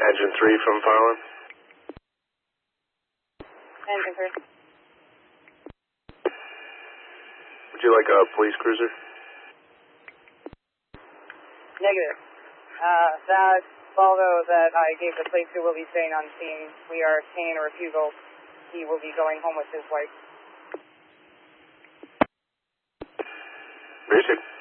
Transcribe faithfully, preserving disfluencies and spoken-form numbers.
Engine three from Farland. Engine three. Would you like a police cruiser? Negative. Uh, that Volvo that I gave the plate to will be staying on scene. We are obtaining a refusal. He will be going home with his wife. Appreciate it.